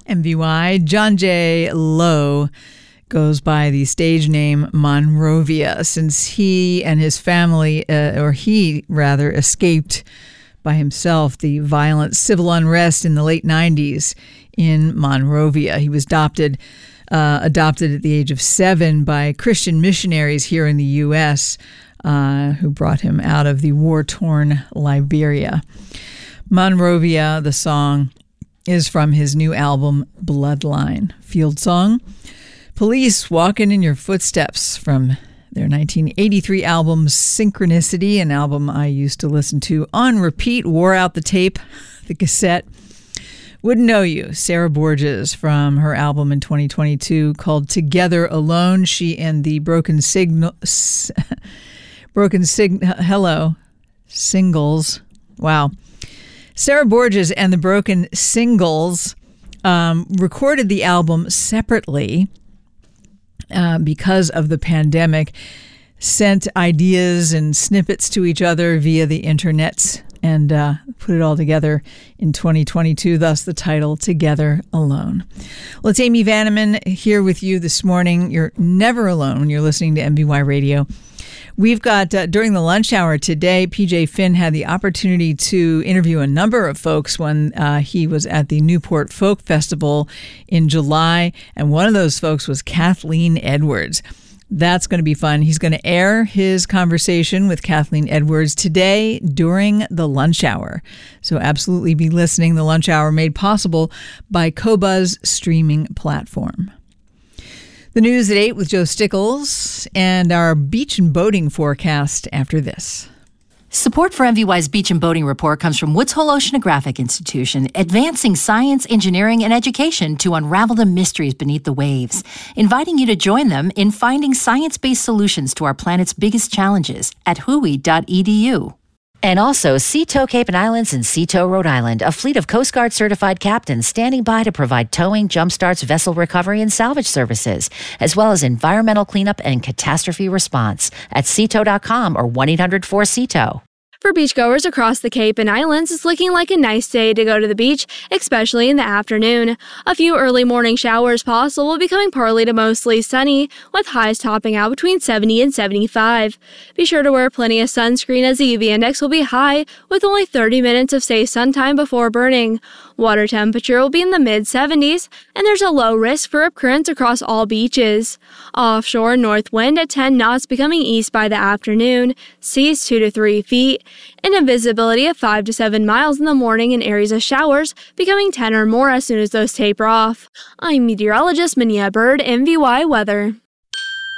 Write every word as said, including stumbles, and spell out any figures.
M V Y. John J. Lowe goes by the stage name Monrovia since he and his family, uh, or he rather, escaped by himself the violent civil unrest in the late nineties in Monrovia. He was adopted uh, adopted at the age of seven by Christian missionaries here in the U S uh, who brought him out of the war-torn Liberia. Monrovia, the song, is from his new album Bloodline. Field song, Police Walking in Your Footsteps, from their nineteen eighty-three album Synchronicity, an album I used to listen to on repeat, wore out the tape, the cassette. Wouldn't Know You, Sarah Borges, from her album in twenty twenty-two called Together Alone. She and the Broken Signal, Broken Sig, hello, Singles. Wow. Sarah Borges and the Broken Singles um, recorded the album separately uh, because of the pandemic, sent ideas and snippets to each other via the internet, and uh, put it all together in twenty twenty-two, thus the title Together Alone. Well, it's Amy Vanneman here with you this morning. You're never alone when you're listening to M V Y Radio. We've got, uh, during the lunch hour today, P J Finn had the opportunity to interview a number of folks when uh, he was at the Newport Folk Festival in July, and one of those folks was Kathleen Edwards. That's going to be fun. He's going to air his conversation with Kathleen Edwards today during the lunch hour. So absolutely be listening. The lunch hour made possible by Qobuz streaming platform. The news at eight with Joe Stickles and our beach and boating forecast after this. Support for M V Y's Beach and Boating Report comes from Woods Hole Oceanographic Institution, advancing science, engineering, and education to unravel the mysteries beneath the waves, inviting you to join them in finding science-based solutions to our planet's biggest challenges at H U I dot E D U. And also, Sea-Tow Cape and Islands and Sea-Tow Rhode Island, a fleet of Coast Guard certified captains standing by to provide towing, jumpstarts, vessel recovery, and salvage services, as well as environmental cleanup and catastrophe response at sea tow dot com or one eight hundred four C T O W. For beachgoers across the Cape and Islands, it's looking like a nice day to go to the beach, especially in the afternoon. A few early morning showers possible, becoming partly to mostly sunny, with highs topping out between seventy and seventy-five. Be sure to wear plenty of sunscreen as the U V index will be high, with only thirty minutes of safe sun time before burning. Water temperature will be in the mid-seventies, and there's a low risk for rip currents across all beaches. Offshore, north wind at ten knots becoming east by the afternoon, seas two to three feet, and a visibility of five to seven miles in the morning in areas of showers, becoming ten or more as soon as those taper off. I'm meteorologist Mania Bird, M V Y Weather.